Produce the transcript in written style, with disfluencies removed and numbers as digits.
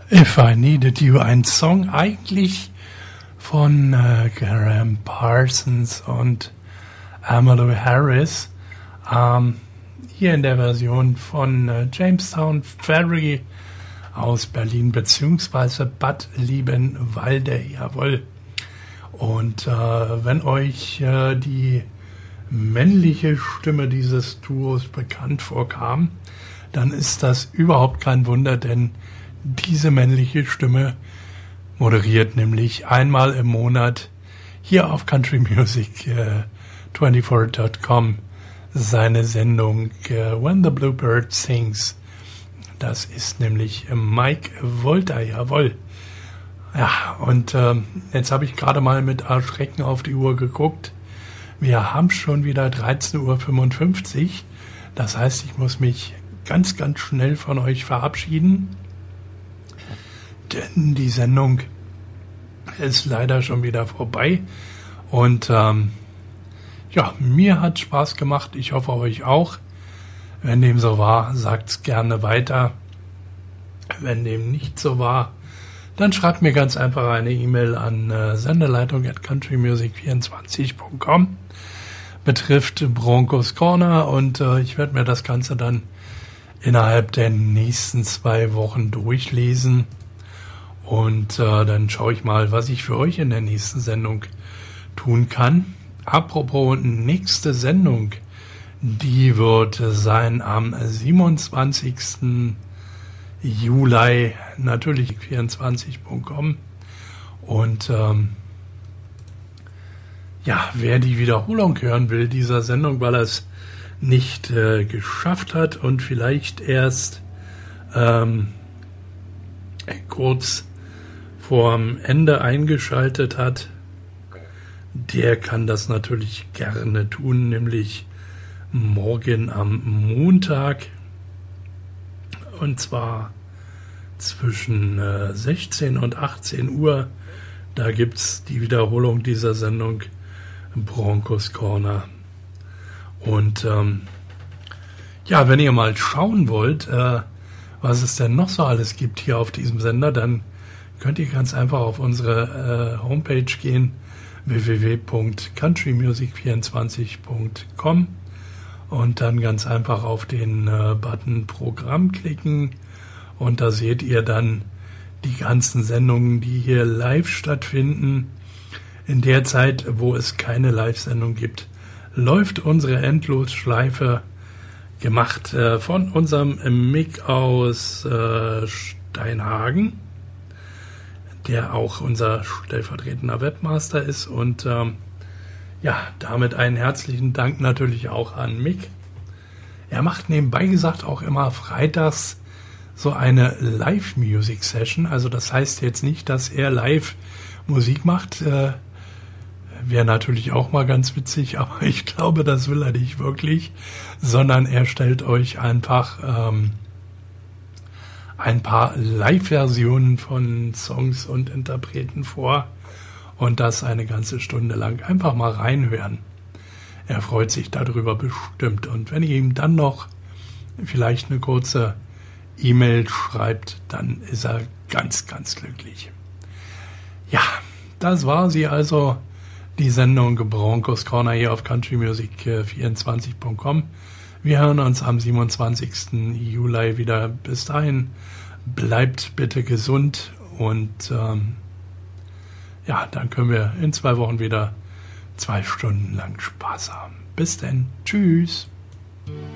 If I Needed You, ein Song eigentlich von Graham Parsons und Emmylou Harris, hier in der Version von Jamestown Ferry aus Berlin beziehungsweise Bad Liebenwalde, jawohl. Und wenn euch die männliche Stimme dieses Duos bekannt vorkam, dann ist das überhaupt kein Wunder, denn diese männliche Stimme moderiert nämlich einmal im Monat hier auf countrymusic24.com seine Sendung When the Bluebird Sings. Das ist nämlich Mike Wolter, jawohl. Ja, und jetzt habe ich gerade mal mit Erschrecken auf die Uhr geguckt. Wir haben schon wieder 13:55 Uhr. Das heißt, ich muss mich ganz, ganz schnell von euch verabschieden. Denn die Sendung ist leider schon wieder vorbei. Und ja, mir hat Spaß gemacht. Ich hoffe euch auch. Wenn dem so war, sagt's gerne weiter. Wenn dem nicht so war, dann schreibt mir ganz einfach eine E-Mail an sendeleitung@countrymusic24.com. Betrifft Broncos Corner und ich werde mir das Ganze dann innerhalb der nächsten 2 Wochen durchlesen. Und dann schaue ich mal, was ich für euch in der nächsten Sendung tun kann. Apropos nächste Sendung, die wird sein am 27. Juli, natürlich 24.com. Und ja, wer die Wiederholung hören will dieser Sendung, weil er es nicht geschafft hat und vielleicht erst kurz vorm Ende eingeschaltet hat, der kann das natürlich gerne tun, nämlich morgen am Montag, und zwar zwischen 16 und 18 Uhr. Da gibt es die Wiederholung dieser Sendung Broncos Corner. Und ja, wenn ihr mal schauen wollt, was es denn noch so alles gibt hier auf diesem Sender, dann könnt ihr ganz einfach auf unsere Homepage gehen, www.countrymusic24.com, und dann ganz einfach auf den Button Programm klicken, und da seht ihr dann die ganzen Sendungen, die hier live stattfinden. In der Zeit, wo es keine Live-Sendung gibt, läuft unsere Endlosschleife, gemacht von unserem Mick aus Steinhagen, der auch unser stellvertretender Webmaster ist. Und ja, damit einen herzlichen Dank natürlich auch an Mick. Er macht nebenbei gesagt auch immer freitags so eine Live-Music-Session. Also das heißt jetzt nicht, dass er live Musik macht. Wäre natürlich auch mal ganz witzig, aber ich glaube, das will er nicht wirklich, sondern er stellt euch einfach ein paar Live-Versionen von Songs und Interpreten vor, und das eine ganze Stunde lang. Einfach mal reinhören. Er freut sich darüber bestimmt, und wenn ihr ihm dann noch vielleicht eine kurze E-Mail schreibt, dann ist er ganz, ganz glücklich. Ja, das war sie also, die Sendung Broncos Corner hier auf countrymusic24.com. Wir hören uns am 27. Juli wieder. Bis dahin, bleibt bitte gesund, und ja, dann können wir in 2 Wochen wieder 2 Stunden lang Spaß haben. Bis denn. Tschüss.